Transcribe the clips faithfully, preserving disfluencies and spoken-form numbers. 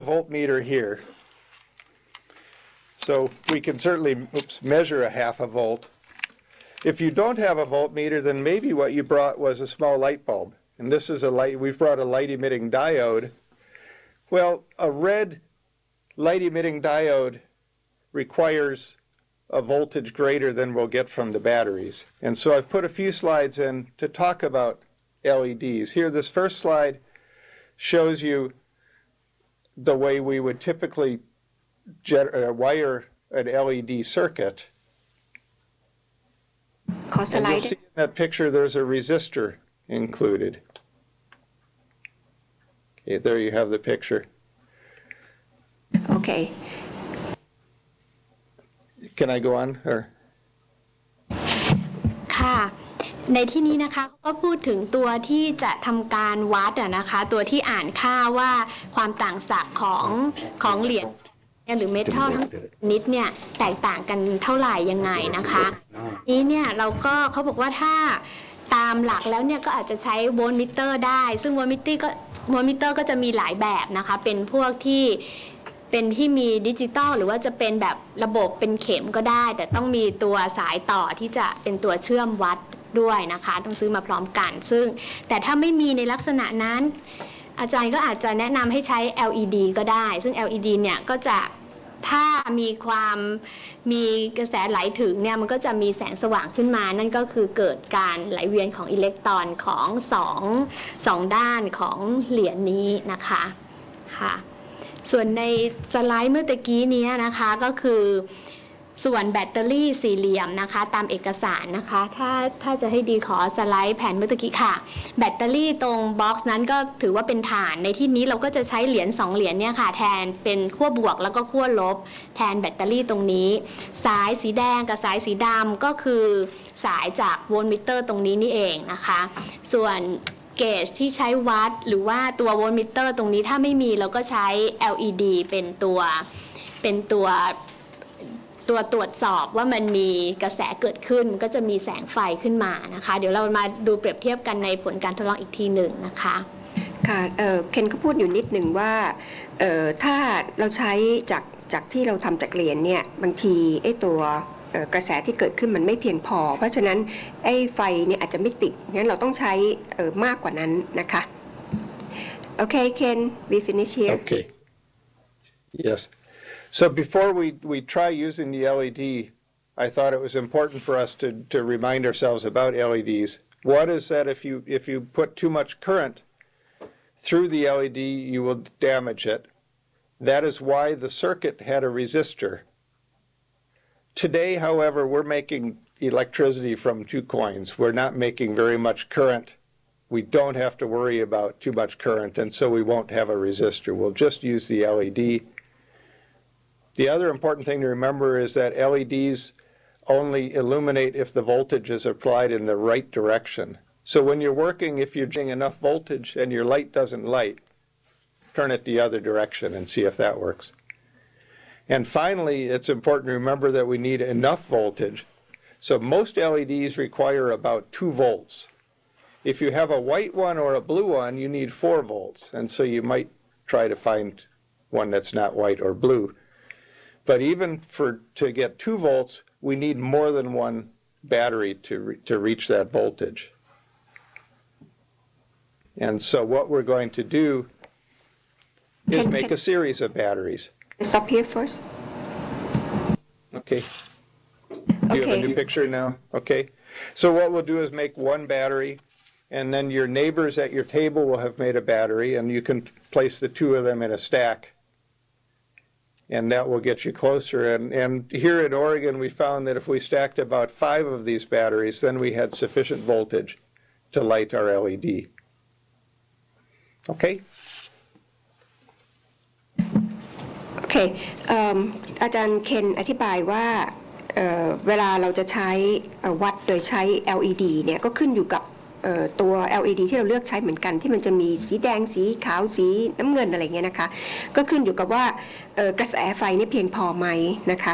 voltmeter here. So we can certainly oops, measure a half a volt. If you don't have a voltmeter, then maybe what you brought was a small light bulb. And this is a light, we've brought a light emitting diode. Well, a red light emitting diode requires a voltage greater than we'll get from the batteries. And so I've put a few slides in to talk about L E Ds. Here, this first slide shows you the way we would typically uh, wire an L E D circuit. And you'll see in that picture there's a resistor included. Okay, there you have the picture. Okay. Can I go on? Or? ค่ะในที่นี้นะคะก็พูดถึงตัวที่จะทำการวัดอะนะคะตัวที่อ่านค่าว่าความต่างศักย์ของของเหรียญหรือเมทัลทั้งนิดเนี่ยแตกต่างกันเท่าไหร่ยังไงนะคะนี้เนี่ยเราก็เขาบอกว่าถ้าตามหลักแล้วเนี่ยก็อาจจะใช้โวลต์มิเตอร์ได้ซึ่งโวลต์มิเตอร์ก็โวลต์มิเตอร์ก็จะมีหลายแบบนะคะเป็นพวกที่เป็นที่มีดิจิตอลหรือว่าจะเป็นแบบระบบเป็นเข็มก็ได้แต่ต้องมีตัวสายต่อที่จะเป็นตัวเชื่อมวัดด้วยนะคะต้องซื้อมาพร้อมกันซึ่งแต่ถ้าไม่มีในลักษณะนั้นอาจารย์ก็อาจจะแนะนำให้ใช้ แอล อี ดี ก็ได้ซึ่ง แอล อี ดี เนี่ยก็จะถ้ามีความมีกระแสไหลถึงเนี่ยมันก็จะมีแสงสว่างขึ้นมานั่นก็คือเกิดการไหลเวียนของอิเล็กตรอนของสองสองด้านของเหรียญนี้นะคะค่ะส่วนในสไลด์เมื่อตะกี้นี้นะคะก็คือส่วนแบตเตอรี่สี่เหลี่ยมนะคะตามเอกสารนะคะถ้าถ้าจะให้ดีขอสไลด์แผ่นเมื่อตะกี้ค่ะแบตเตอรี่ตรงบ็อกซ์นั้นก็ถือว่าเป็นฐานในที่นี้เราก็จะใช้เหรียญสองเหรียญเนี่ยค่ะแทนเป็นขั้วบวกแล้วก็ขั้วลบแทนแบตเตอรี่ตรงนี้สายสีแดงกับสายสีดำก็คือสายจากโวลต์มิเตอร์ตรงนี้นี่เองนะคะส่วนเกจที่ใช้วัดหรือว่าตัวโวลต์มิเตอร์ตรงนี้ถ้าไม่มีเราก็ใช้ แอล อี ดี เป็นตัวเป็นตัวตัวตรวจสอบว่ามันมีกระแสเกิดขึ้นก็จะมีแสงไฟขึ้นมานะคะเดี๋ยวเรามาดูเปรียบเทียบกันในผลการทดลองอีกทีหนึ่งนะคะค่ะเอ่อเคนก็พูดอยู่นิดหนึ่งว่าเอ่อถ้าเราใช้จากจากที่เราทำจากเหรียญเนี่ยบางทีไอ้ตัวกระแสที่เกิดขึ้นมันไม่เพียงพอเพราะฉะนั้นไอ้ไฟเนี่ยอาจจะไม่ติดงั้นเราต้องใช้มากกว่านั้นนะคะโอเค Ken we finish here okay yes so before we we try using the L E D I thought it was important for us to to remind ourselves about L E Ds one is that if you if you put too much current through the L E D you will damage it that is why the circuit had a resistor. Today, however, we're making electricity from two coins. We're not making very much current. We don't have to worry about too much current, and so we won't have a resistor. We'll just use the L E D. The other important thing to remember is that L E Ds only illuminate if the voltage is applied in the right direction. So when you're working, if you're getting enough voltage and your light doesn't light, turn it the other direction and see if that works. And finally, it's important to remember that we need enough voltage. So most L E Ds require about two volts. If you have a white one or a blue one, you need four volts. And so you might try to find one that's not white or blue. But even for to get two volts, we need more than one battery to, re to reach that voltage. And so what we're going to do is can, make can, a series of batteries. Stop here first. Okay. Do you okay. have a new picture now? Okay. So what we'll do is make one battery, and then your neighbors at your table will have made a battery, and you can place the two of them in a stack. And that will get you closer. And, and here in Oregon, we found that if we stacked about five of these batteries, then we had sufficient voltage to light our L E D. Okay? โอเคอาจารย์เคนอธิบายว่า เ, เวลาเราจะใช้วัดโดยใช้ แอล อี ดี เนี่ยก็ขึ้นอยู่กับตัว แอล อี ดี ที่เราเลือกใช้เหมือนกันที่มันจะมีสีแดงสีขาวสีน้ำเงินอะไรเงี้ยนะคะก็ขึ้นอยู่กับว่ากระแสไฟนี่เพียงพอไหมนะคะ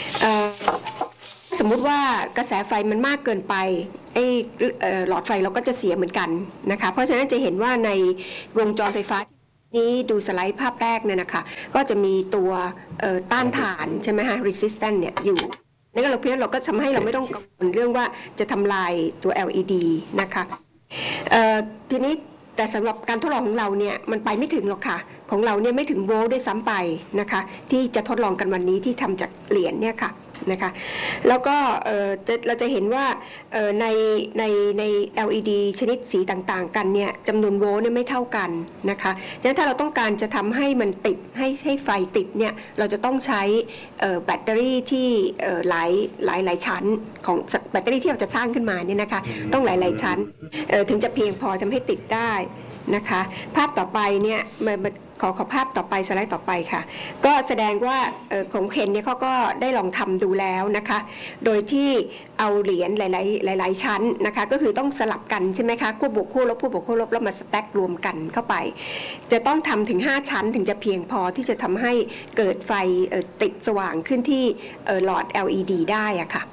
สมมุติว่ากระแสไฟมันมากเกินไปไอ้หลอดไฟเราก็จะเสียเหมือนกันนะคะเพราะฉะนั้นจะเห็นว่าในวงจรไฟฟ้านี้ดูสไลด์ภาพแรกเนี่ยนะคะก็จะมีตัวต้านทานใช่ไหมคะ resistance เนี่ยอยู่นั่นก็เราเพียงเราก็ทำให้เราไม่ต้องกังวลเรื่องว่าจะทำลายตัว แอล อี ดี นะคะทีนี้แต่สำหรับการทดลองของเราเนี่ยมันไปไม่ถึงหรอกค่ะของเราเนี่ยไม่ถึงโวลต์ด้วยซ้ำไปนะคะที่จะทดลองกันวันนี้ที่ทำจากเหรียญเนี่ยค่ะนะคะแล้วก็เราจะเห็นว่าในในใน แอล อี ดี ชนิดสีต่างๆกันเนี่ยจำนวนโวลต์เนี่ยไม่เท่ากันนะคะดังนั้นถ้าเราต้องการจะทำให้มันติดให้ให้ไฟติดเนี่ยเราจะต้องใช้แบตเตอรี่ที่หลายหลายหลายชั้นของแบตเตอรี่ที่เราจะสร้างขึ้นมาเนี่ยนะคะต้องหลายหลายชั้นถึงจะเพียงพอทำให้ติดได้นะคะภาพต่อไปเนี่ยขอขอภาพต่อไปสไลด์ต่อไปค่ะก็แสดงว่าของเคนเนี่ยเขาก็ได้ลองทำดูแล้วนะคะโดยที่เอาเหรียญหลายๆหลายๆชั้นนะคะก็คือต้องสลับกันใช่ไหมคะคู่บวกคู่ลบคู่บวกคู่ลบแล้วมาสแต็กรวมกันเข้าไปจะต้องทำถึงห้าชั้นถึงจะเพียงพอที่จะทำให้เกิดไฟติดสว่างขึ้นที่หลอด แอล อี ดี ได้อะค่ะ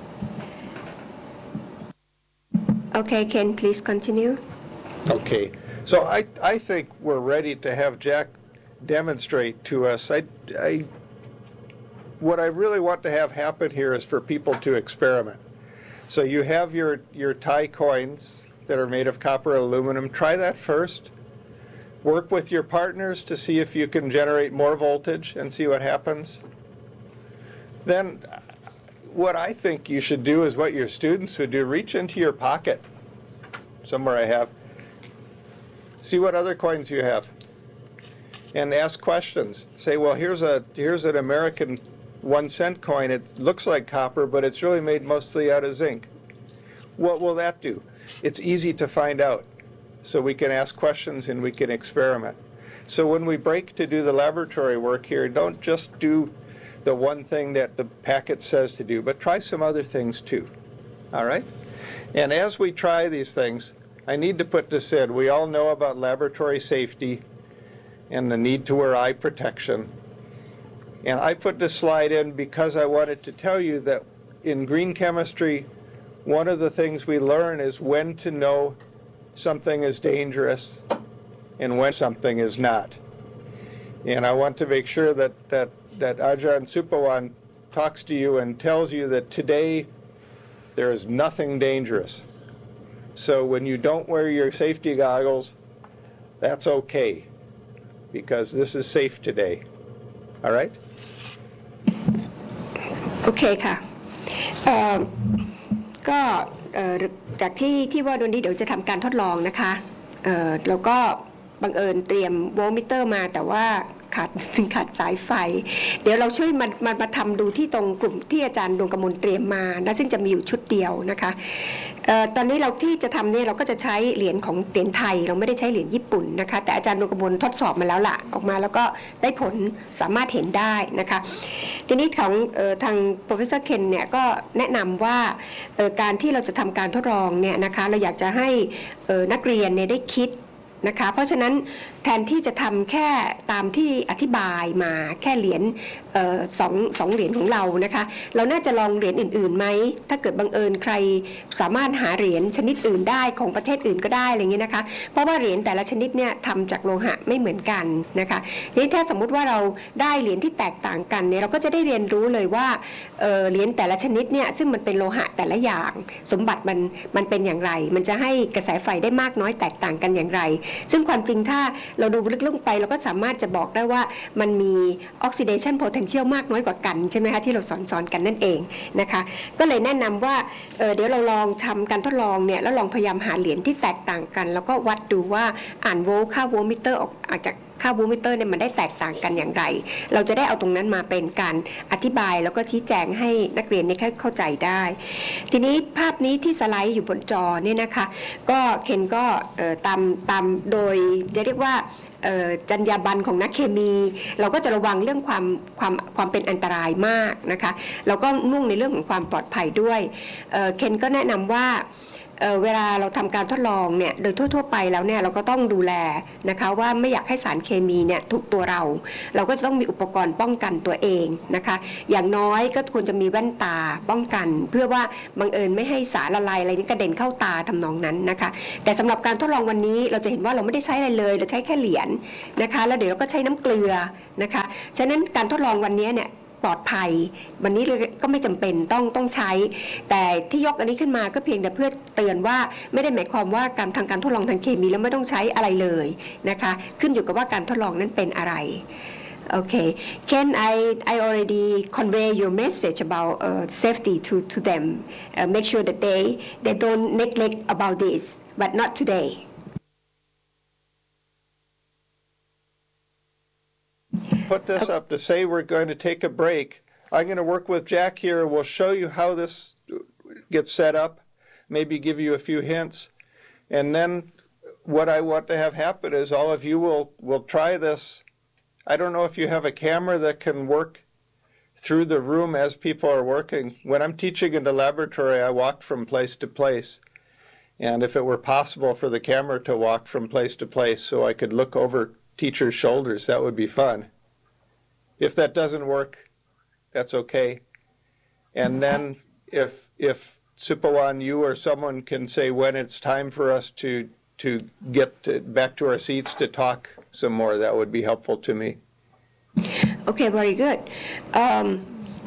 โอเค Ken please continue Okay. So I, I think we're ready to have Jack demonstrate to us. I, I, what I really want to have happen here is for people to experiment. So you have your, your Thai coins that are made of copper or aluminum. Try that first. Work with your partners to see if you can generate more voltage and see what happens. Then what I think you should do is what your students would do. Reach into your pocket. Somewhere I have. See what other coins you have, and ask questions. Say, well, here's a here's an American one cent coin. It looks like copper, but it's really made mostly out of zinc. What will that do? It's easy to find out. So we can ask questions and we can experiment. So when we break to do the laboratory work here, don't just do the one thing that the packet says to do, but try some other things too. All right? And as we try these things, I need to put this in. We all know about laboratory safety and the need to wear eye protection. And I put this slide in because I wanted to tell you that in green chemistry, one of the things we learn is when to know something is dangerous and when something is not. And I want to make sure that, that, that Ajahn Supawan talks to you and tells you that today there is nothing dangerous. So when you don't wear your safety goggles, that's okay, because this is safe today. All right? โอเคค่ะก็จากที่ที่ว่าวันนี้เดี๋ยวจะทำการทดลองนะคะแล้วก็บังเอิญเตรียมโวลต์มิเตอร์มาแต่ว่าขาดขาดสายไฟเดี๋ยวเราช่วยมามามาทำดูที่ตรงกลุ่มที่อาจารย์ดวงกมลเตรียมมานะซึ่งจะมีอยู่ชุดเดียวนะคะตอนนี้เราที่จะทำเนี่ยเราก็จะใช้เหรียญของเหรียญไทยเราไม่ได้ใช้เหรียญญี่ปุ่นนะคะแต่อาจารย์ดวงกมลทดสอบมาแล้วล่ะออกมาแล้วก็ได้ผลสามารถเห็นได้นะคะทีนี้ของทาง Professor Ken เนี่ยก็แนะนำว่าการที่เราจะทำการทดลองเนี่ยนะคะเราอยากจะให้นักเรียนเนี่ยได้คิดนะคะเพราะฉะนั้นแทนที่จะทำแค่ตามที่อธิบายมาแค่เหรียญสองสองเหรียญของเรานะคะเราน่าจะลองเหรียญอื่นๆไหมถ้าเกิดบังเอิญใครสามารถหาเหรียญชนิดอื่นได้ของประเทศอื่นก็ได้อะไรเงี้ยนะคะเพราะว่าเหรียญแต่ละชนิดเนี่ยทำจากโลหะไม่เหมือนกันนะคะนี่ถ้าสมมุติว่าเราได้เหรียญที่แตกต่างกันเนี่ยเราก็จะได้เรียนรู้เลยว่าเหรียญแต่ละชนิดเนี่ยซึ่งมันเป็นโลหะแต่ละอย่างสมบัติมันมันเป็นอย่างไรมันจะให้กระแสไฟได้มากน้อยแตกต่างกันอย่างไรซึ่งความจริงถ้าเราดูลึกลงไปเราก็สามารถจะบอกได้ว่ามันมี oxidation potential มากน้อยกว่ากันใช่ไหมคะที่เราสอนๆกันนั่นเองนะคะก็เลยแนะนำว่า เ, เดี๋ยวเราลองทำการทดลองเนี่ยแล้วลองพยายามหาเหรียญที่แตกต่างกันแล้วก็วัดดูว่าอ่านโวลต์ค่าโวลต์มิเตอร์ออกจากค่าโวลต์มิเตอร์เนี่ยมันได้แตกต่างกันอย่างไรเราจะได้เอาตรงนั้นมาเป็นการอธิบายแล้วก็ชี้แจงให้นักเรียนได้เข้าใจได้ทีนี้ภาพนี้ที่สไลด์อยู่บนจอเนี่ยนะคะก็เคนก็ตามตามโดยเรียกว่าจรรยาบรรณของนักเคมีเราก็จะระวังเรื่องความความความเป็นอันตรายมากนะคะเราก็มุ่งในเรื่องของความปลอดภัยด้วยเคนก็แนะนำว่าเอ่อเวลาเราทำการทดลองเนี่ยโดยทั่วๆไปแล้วเนี่ยเราก็ต้องดูแลนะคะว่าไม่อยากให้สารเคมีเนี่ยถูกตัวเราเราก็จะต้องมีอุปกรณ์ป้องกันตัวเองนะคะอย่างน้อยก็ควรจะมีแว่นตาป้องกันเพื่อว่าบังเอิญไม่ให้สารละลายอะไรนี้กระเด็นเข้าตาทำนองนั้นนะคะแต่สำหรับการทดลองวันนี้เราจะเห็นว่าเราไม่ได้ใช้อะไรเลยเราใช้แค่เหรียญนะคะแล้วเดี๋ยวเราก็ใช้น้ำเกลือนะคะฉะนั้นการทดลองวันนี้เนี่ยปลอดภัยวันนี้เลยก็ไม่จำเป็นต้องต้องใช้แต่ที่ยกอันนี้ขึ้นมาก็เพียงแต่เพื่อเตือนว่าไม่ได้หมายความว่าการทางการทดลองทางเคมีแล้วไม่ต้องใช้อะไรเลยนะคะขึ้นอยู่กับว่าการทดลองนั้นเป็นอะไรโอเค Ken I I already convey your message about uh, safety to to them uh, make sure that they they don't neglect about this but not today Put this up to say we're going to take a break. I'm going to work with Jack here. We'll show you how this gets set up, maybe give you a few hints. And then what I want to have happen is all of you will, will try this. I don't know if you have a camera that can work through the room as people are working. When I'm teaching in the laboratory, I walk from place to place. And if it were possible for the camera to walk from place to place so I could look over teachers' shoulders, that would be fun. If that doesn't work, that's okay. And then if if Sipawan, you or someone can say when it's time for us to to get to, back to our seats to talk some more, that would be helpful to me. Okay, very good. Um,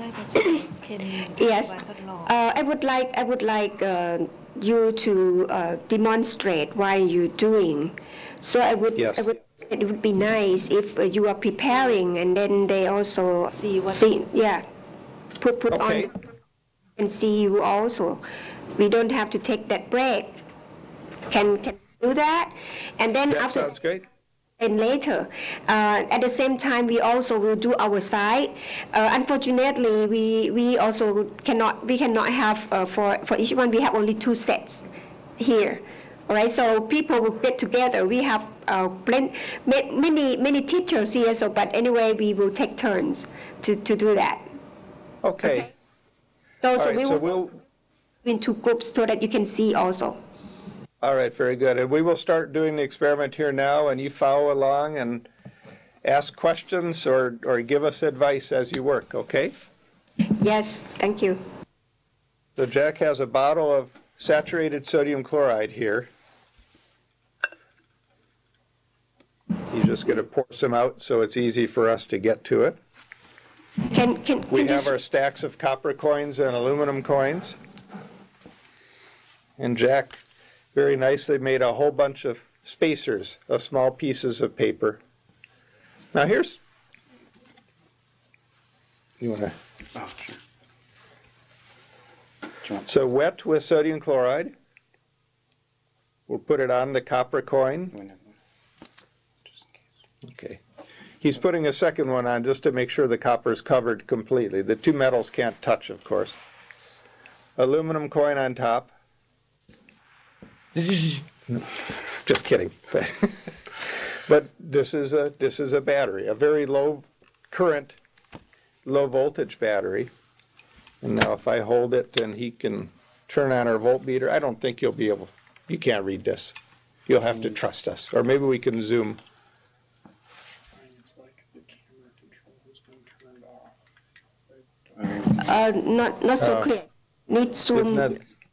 yes, uh, I would like I would like uh, you to uh, demonstrate what you're doing. So I would yes. I would. It would be nice if uh, you are preparing and then they also see what see yeah put put okay. on and see you also. We don't have to take that break. Can can do that, and then that after sounds great. And later, uh, at the same time, we also will do our side. Uh, unfortunately, we we also cannot we cannot have uh, for for each one we have only two sets here. All right, so people will get together. We have uh, plenty, many many teachers here. So, but anyway, we will take turns to, to do that. Okay. Okay. So, All so right, we so will we'll in two groups so that you can see also. All right, very good. And we will start doing the experiment here now, and you follow along and ask questions or, or give us advice as you work, okay? Yes, thank you. So Jack has a bottle of saturated sodium chloride here. He's just going to pour some out so it's easy for us to get to it. Can, can, We can have you... our stacks of copper coins and aluminum coins. And Jack very nicely made a whole bunch of spacers of small pieces of paper. Now here's, you want to, oh, sure. So wet with sodium chloride. We'll put it on the copper coin. Okay. He's putting a second one on just to make sure the copper is covered completely. The two metals can't touch, of course. Aluminum coin on top. Just kidding. But this is a this is a battery, a very low current, low voltage battery. And now if I hold it and he can turn on our voltmeter, I don't think you'll be able, you can't read this. You'll have to trust us. Or maybe we can zoom. It's like the camera control has been turned off. Uh, not not so Uh, clear. Need It's zoom. not,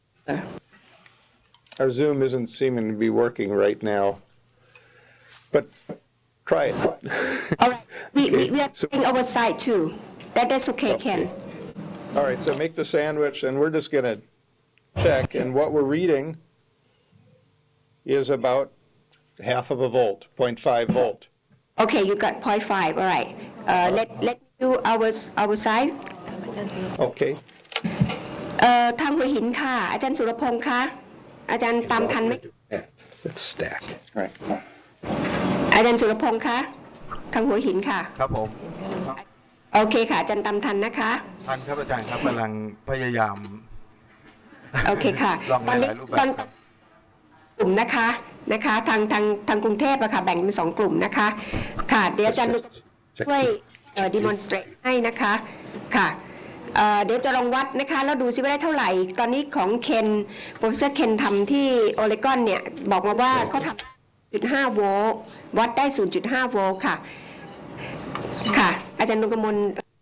our zoom isn't seeming to be working right now. But try it. All right. We, Okay, we, we are so- doing our side too. That, that's okay, Ken. All right, so make the sandwich, and we're just going to check. And what we're reading is about half of a volt, zero point five volt. Okay, you got zero point five. All right. Uh, let let me do our our side. Okay. เอ่อทางหัวหินค่ะ อาจารย์สุรพงษ์คะอาจารย์ตามทันไหม Yeah, let's stack. Right. อาจารย์สุรพงษ์คะทางหัวหินค่ะครับผมโอเคค่ะอาจารย์ตามทันนะคะท่านครับอาจารย์ครับกำลังพยายามโอเคค่ะลองตอนหนี้ลายๆรูปแบตอบ นครับกลุ่มนะคะนะคะทางทางทางกรุงเทพอะค่ะแบ่งเป็นสองกลุ่มนะคะค่ะเดี๋ยวอาจารย์ช่วยเอ่อ demonstrate ให้นะคะค่ะเอ่อเดี๋ยวจะลองวัดนะคะแล้วดูซิว่าได้เท่าไหร่ ตอนนี้ของเคนโปรเฟสเซอร์เคนทำที่โอเรกอนเนี่ยบอกมาว่าเขาทำ ศูนย์จุดห้า โวลต์วัดได้ ศูนย์จุดห้า โวลต์ค่ะค่ะ อาจารย์ดวงกมล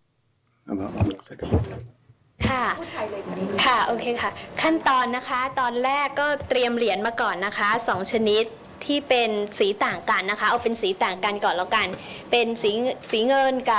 ค่ะ ค่ะ โอเคค่ะ ขั้นตอนนะคะ ตอนแรกก็เตรียมเหรียญมาก่อนนะคะสองชนิดที่เป็นสีต่างกันนะคะ เอาเป็นสีต่างกันก่อนแล้วกัน เป็นสีสีเงินกับ